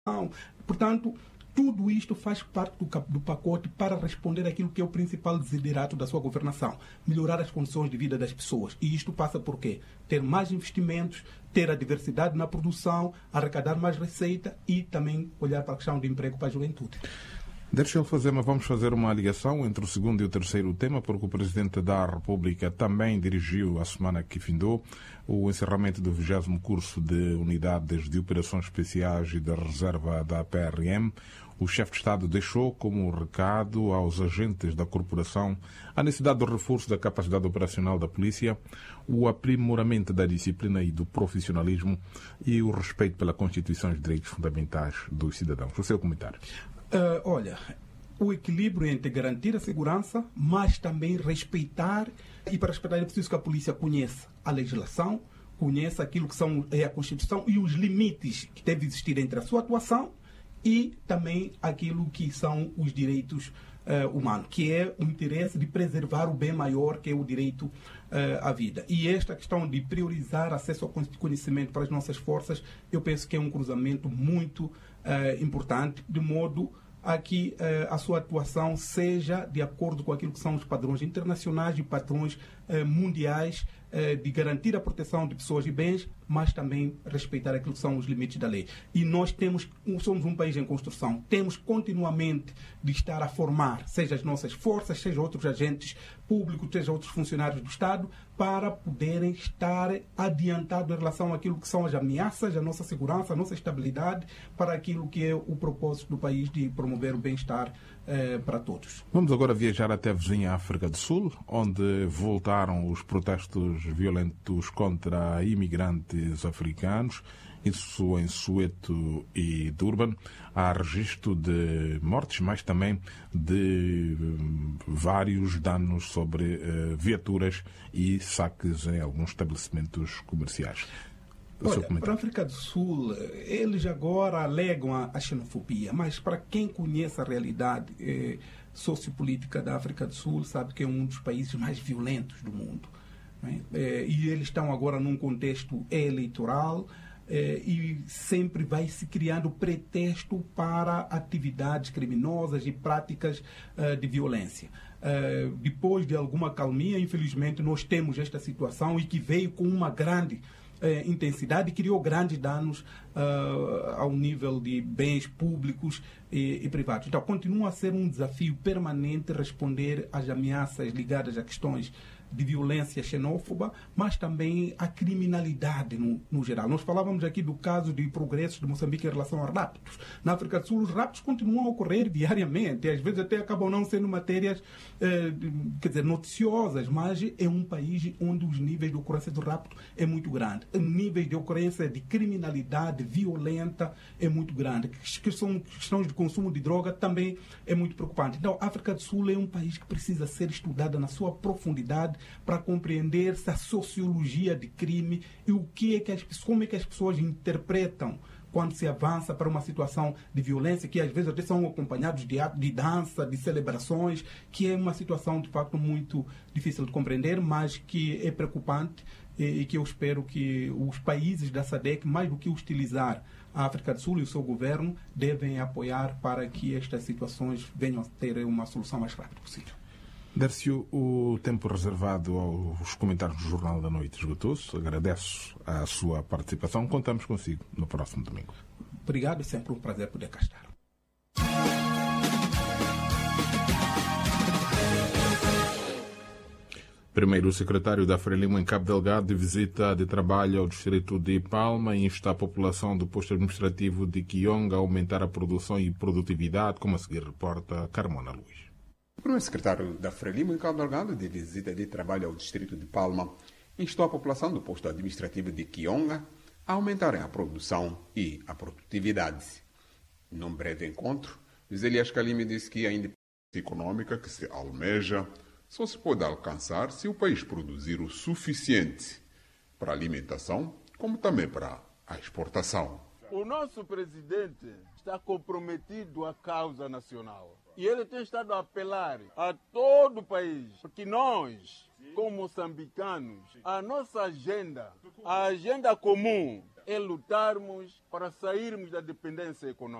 Portanto, tudo isto faz parte do pacote para responder àquilo que é o principal desiderato da sua governação, melhorar as condições de vida das pessoas. E isto passa por quê? Ter mais investimentos, ter a diversidade na produção, arrecadar mais receita e também olhar para a questão de emprego para a juventude. Vamos fazer uma ligação entre o segundo e o terceiro tema, porque o Presidente da República também dirigiu, a semana que findou, o encerramento do 20º curso de unidades de operações especiais e da reserva da PRM. O chefe de Estado deixou como recado aos agentes da corporação a necessidade do reforço da capacidade operacional da polícia, o aprimoramento da disciplina e do profissionalismo e o respeito pela Constituição e os direitos fundamentais dos cidadãos. O seu comentário. Olha, o equilíbrio entre garantir a segurança, mas também respeitar, e para respeitar é preciso que a polícia conheça a legislação, conheça aquilo que é a Constituição e os limites que devem existir entre a sua atuação e também aquilo que são os direitos humanos, que é o interesse de preservar o bem maior, que é o direito à vida. E esta questão de priorizar acesso ao conhecimento para as nossas forças, eu penso que é um cruzamento muito importante, de modo a que a sua atuação seja de acordo com aquilo que são os padrões internacionais e padrões mundiais de garantir a proteção de pessoas e bens, mas também respeitar aquilo que são os limites da lei. E nós somos um país em construção, temos continuamente de estar a formar, seja as nossas forças, seja outros agentes públicos, seja outros funcionários do Estado, para poderem estar adiantados em relação àquilo que são as ameaças, a nossa segurança, a nossa estabilidade, para aquilo que é o propósito do país de promover o bem-estar para todos. Vamos agora viajar até a vizinha África do Sul, onde voltaram os protestos violentos contra imigrantes africanos, isso em Soweto e Durban. Há registro de mortes, mas também de vários danos sobre viaturas e saques em alguns estabelecimentos comerciais. Olha, para a África do Sul, eles agora alegam a xenofobia, mas para quem conhece a realidade sociopolítica da África do Sul, sabe que é um dos países mais violentos do mundo. Né? E eles estão agora num contexto eleitoral e sempre vai se criando pretexto para atividades criminosas e práticas de violência. Depois de alguma calmia, infelizmente, nós temos esta situação e que veio com uma grande intensidade e criou grandes danos ao nível de bens públicos e privados. Então, continua a ser um desafio permanente responder às ameaças ligadas a questões de violência xenófoba, mas também a criminalidade no geral. Nós falávamos aqui do caso de progressos de Moçambique em relação a raptos. Na África do Sul, os raptos continuam a ocorrer diariamente, e às vezes até acabam não sendo matérias noticiosas, mas é um país onde os níveis de ocorrência do rapto é muito grande. O nível de ocorrência de criminalidade violenta é muito grande. Questões de consumo de droga também é muito preocupante. Então, a África do Sul é um país que precisa ser estudada na sua profundidade para compreender-se a sociologia de crime e como é que as pessoas interpretam quando se avança para uma situação de violência, que às vezes até são acompanhados de atos de dança, de celebrações, que é uma situação de facto muito difícil de compreender, mas que é preocupante e que eu espero que os países da SADC, mais do que hostilizar a África do Sul e o seu governo, devem apoiar para que estas situações venham a ter uma solução mais rápida possível. Dércio, o tempo reservado aos comentários do Jornal da Noite esgotou-se. Agradeço a sua participação. Contamos consigo no próximo domingo. Obrigado, é sempre um prazer poder cá estar. Primeiro, o secretário da Frelimo em Cabo Delgado de visita de trabalho ao distrito de Palma e insta a população do posto administrativo de Kionga a aumentar a produção e produtividade, como a seguir reporta Carmona Luís. O primeiro secretário da Frelimo em Cabo Delgado de visita de trabalho ao distrito de Palma instou a população do posto administrativo de Kionga a aumentarem a produção e a produtividade. Num breve encontro, José Elias Calime disse que a independência econômica que se almeja só se pode alcançar se o país produzir o suficiente para a alimentação, como também para a exportação. O nosso presidente está comprometido à causa nacional. E ele tem estado a apelar a todo o país, porque nós, como moçambicanos, a nossa agenda, a agenda comum é lutarmos para sairmos da dependência econômica.